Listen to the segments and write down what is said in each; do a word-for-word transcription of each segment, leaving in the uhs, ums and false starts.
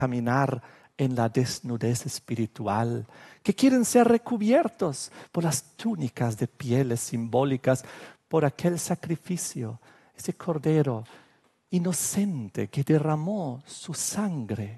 caminar en la desnudez espiritual, que quieren ser recubiertos por las túnicas de pieles simbólicas, por aquel sacrificio, ese cordero inocente que derramó su sangre.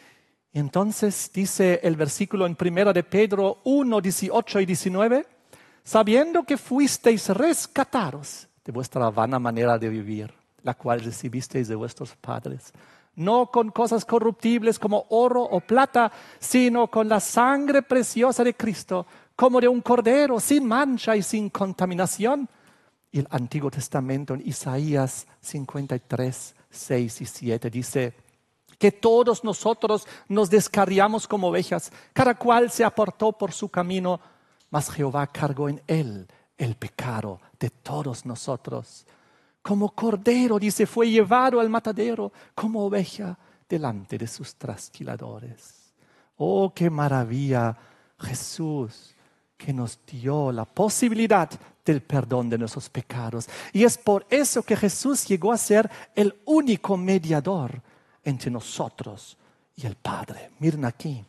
Entonces dice el versículo en primera de Pedro uno, dieciocho y diecinueve, sabiendo que fuisteis rescatados de vuestra vana manera de vivir, la cual recibisteis de vuestros padres, no con cosas corruptibles como oro o plata, sino con la sangre preciosa de Cristo, como de un cordero sin mancha y sin contaminación. Y el Antiguo Testamento en Isaías cincuenta y tres, seis y siete dice que todos nosotros nos descarriamos como ovejas, cada cual se apartó por su camino, mas Jehová cargó en él el pecado de todos nosotros. Como cordero, dice, fue llevado al matadero, como oveja delante de sus trasquiladores. Oh, qué maravilla, Jesús, que nos dio la posibilidad del perdón de nuestros pecados. Y es por eso que Jesús llegó a ser el único mediador entre nosotros y el Padre. Miren aquí,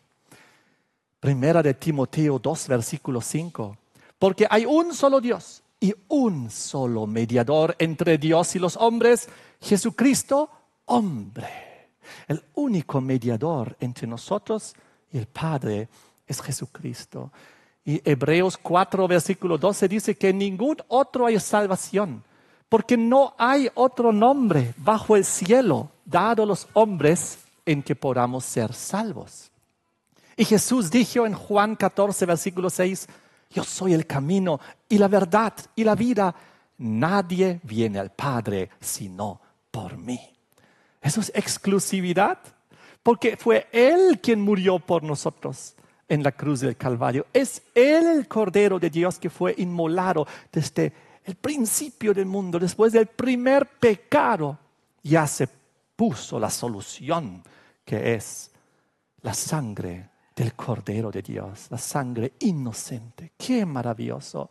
Primera de Timoteo dos, versículo cinco. Porque hay un solo Dios y un solo mediador entre Dios y los hombres, Jesucristo, hombre. El único mediador entre nosotros y el Padre es Jesucristo. Y Hebreos cuatro, versículo doce dice que en ningún otro hay salvación, porque no hay otro nombre bajo el cielo dado a los hombres en que podamos ser salvos. Y Jesús dijo en Juan catorce, versículo seis, yo soy el camino y la verdad y la vida. Nadie viene al Padre sino por mí. Eso es exclusividad, porque fue Él quien murió por nosotros en la cruz del Calvario. Es Él el Cordero de Dios que fue inmolado desde el principio del mundo. Después del primer pecado ya se puso la solución, que es la sangre del Cordero de Dios, la sangre inocente. ¡Qué maravilloso!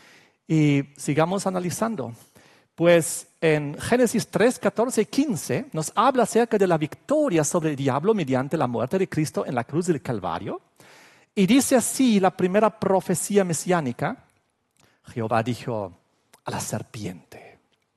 Y sigamos analizando. Pues en Génesis tres, catorce y quince nos habla acerca de la victoria sobre el diablo mediante la muerte de Cristo en la cruz del Calvario. Y dice así la primera profecía mesiánica. Jehová dijo a la serpiente,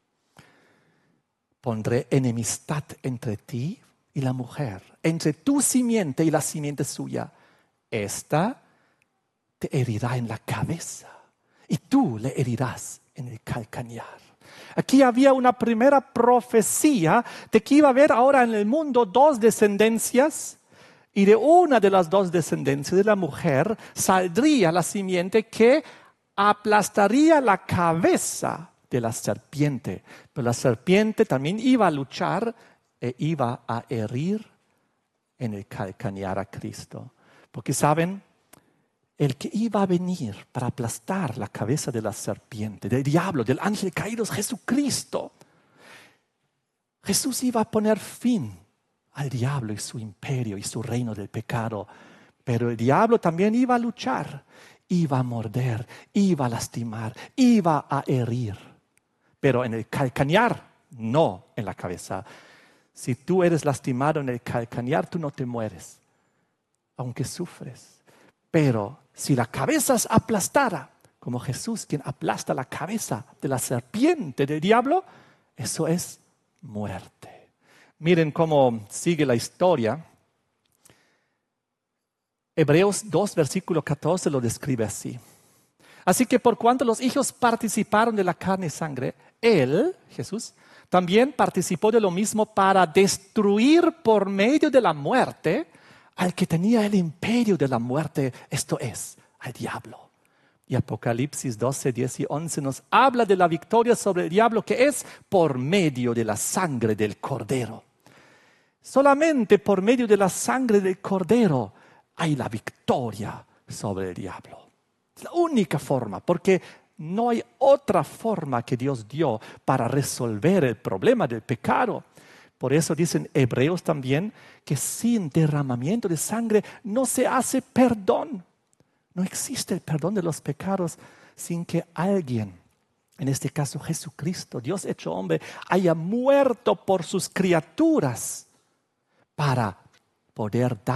pondré enemistad entre ti y la mujer, entre tu simiente y la simiente suya. Esta te herirá en la cabeza y tú le herirás en el calcañar. Aquí había una primera profecía de que iba a haber ahora en el mundo dos descendencias, y de una de las dos descendencias de la mujer saldría la simiente que aplastaría la cabeza de la serpiente. Pero la serpiente también iba a luchar e iba a herir en el calcañar a Cristo. Porque saben, el que iba a venir para aplastar la cabeza de la serpiente, del diablo, del ángel caído, es Jesucristo. Jesús iba a poner fin al diablo y su imperio y su reino del pecado. Pero el diablo también iba a luchar, iba a morder, iba a lastimar, iba a herir. Pero en el calcañar, no en la cabeza. Si tú eres lastimado en el calcañar, tú no te mueres, aunque sufres. Pero si la cabeza es aplastada, como Jesús quien aplasta la cabeza de la serpiente del diablo, eso es muerte. Miren cómo sigue la historia. Hebreos dos, versículo catorce lo describe así. Así que por cuanto los hijos participaron de la carne y sangre, Él, Jesús, también participó de lo mismo para destruir por medio de la muerte al que tenía el imperio de la muerte, esto es, al diablo. Y Apocalipsis doce, diez y once nos habla de la victoria sobre el diablo que es por medio de la sangre del Cordero. Solamente por medio de la sangre del Cordero hay la victoria sobre el diablo. Es la única forma, porque no hay otra forma que Dios dio para resolver el problema del pecado. Por eso dicen Hebreos también que sin derramamiento de sangre no se hace perdón. No existe el perdón de los pecados sin que alguien, en este caso Jesucristo, Dios hecho hombre, haya muerto por sus criaturas para poder